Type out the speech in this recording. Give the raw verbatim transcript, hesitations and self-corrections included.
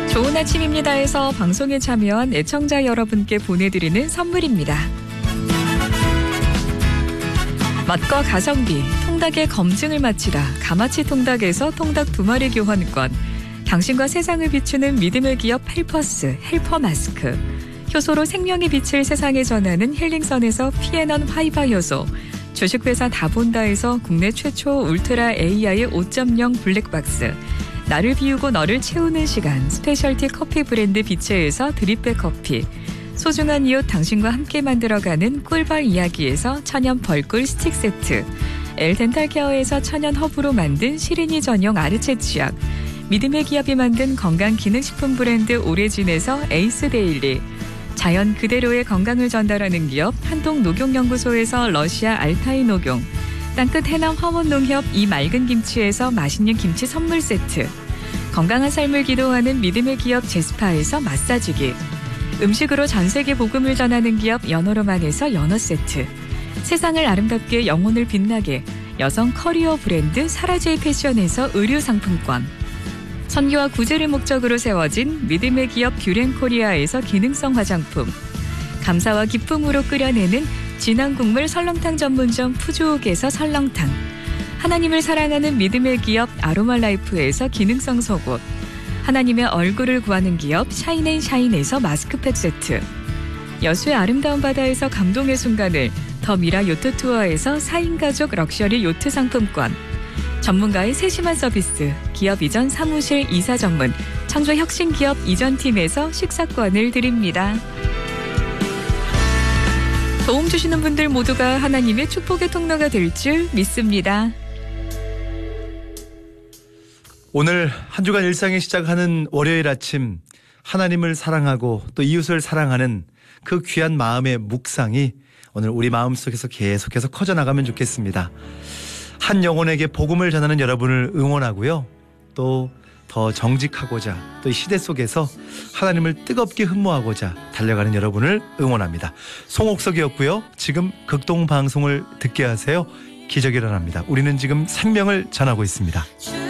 좋은 아침입니다에서 방송에 참여한 애청자 여러분께 보내드리는 선물입니다. 맛과 가성비, 통닭의 검증을 마치다 가마치 통닭에서 통닭 두 마리 교환권, 당신과 세상을 비추는 믿음의 기업 헬퍼스 헬퍼 마스크, 효소로 생명의 빛을 세상에 전하는 힐링선에서 피에넌 화이바 효소, 주식회사 다본다에서 국내 최초 울트라 에이아이 오 점 영 블랙박스, 나를 비우고 너를 채우는 시간 스페셜티 커피 브랜드 비체에서 드립백 커피, 소중한 이웃 당신과 함께 만들어가는 꿀벌 이야기에서 천연 벌꿀 스틱 세트, 엘덴탈케어에서 천연 허브로 만든 시린이 전용 아르체 치약, 믿음의 기업이 만든 건강기능식품 브랜드 오레진에서 에이스 데일리, 자연 그대로의 건강을 전달하는 기업 한동녹용연구소에서 러시아 알타이 녹용, 땅끝 해남 화원농협 이 맑은 김치에서 맛있는 김치 선물 세트, 건강한 삶을 기도하는 믿음의 기업 제스파에서 마사지기, 음식으로 전세계 복음을 전하는 기업 연어로만에서 연어 세트, 세상을 아름답게 영혼을 빛나게 여성 커리어 브랜드 사라제이 패션에서 의류 상품권, 선교와 구제를 목적으로 세워진 믿음의 기업 뷰렌코리아에서 기능성 화장품, 감사와 기쁨으로 끓여내는 진한 국물 설렁탕 전문점 푸주옥에서 설렁탕, 하나님을 사랑하는 믿음의 기업 아로마라이프에서 기능성 속옷, 하나님의 얼굴을 구하는 기업 샤인앤샤인에서 마스크팩 세트, 여수의 아름다운 바다에서 감동의 순간을 더 미라 요트 투어에서 사 인 가족 럭셔리 요트 상품권, 전문가의 세심한 서비스 기업 이전 사무실 이사 전문 창조혁신기업 이전팀에서 식사권을 드립니다. 도움 주시는 분들 모두가 하나님의 축복의 통로가 될 줄 믿습니다. 오늘 한 주간 일상에 시작하는 월요일 아침, 하나님을 사랑하고 또 이웃을 사랑하는 그 귀한 마음의 묵상이 오늘 우리 마음속에서 계속해서 커져나가면 좋겠습니다. 한 영혼에게 복음을 전하는 여러분을 응원하고요. 또 더 정직하고자 또 이 시대 속에서 하나님을 뜨겁게 흠모하고자 달려가는 여러분을 응원합니다. 송옥석이었고요. 지금 극동방송을 듣게 하세요. 기적이 일어납니다. 우리는 지금 생명을 전하고 있습니다.